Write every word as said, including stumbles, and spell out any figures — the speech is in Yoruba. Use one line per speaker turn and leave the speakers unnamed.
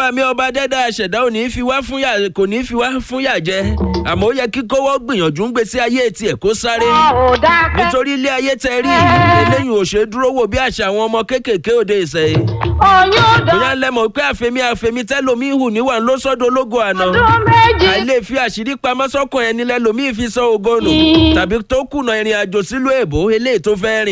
ọlọ́ọ̀bá mi ọba dẹ́dá àṣẹ̀dá ò ní fi wá fún yà kò ní fi wá fún yà jẹ àmọ́ ó yẹ kí kówó gbìyànjú ń gbé sí ayé tiẹ̀ kó sáré nítorí ilé ayé tẹ rí eléyìí ò ṣe dúró wò bí àṣà àwọn ọmọ kéékèèké òde ìsẹ̀yìn bóyá lẹ́mọ̀ pé àfẹ́mí àfẹ́mí tẹ́lómi hù níwà ló sọ́dọ̀ ológo àná àìlè fi àṣírí pamọ́ sọ́kàn ẹni lẹ́lómi fi sọ ògo nù tàbí tó kùnà ìrìn àjò sílùú èbó eléyìí tó fẹ́ rìn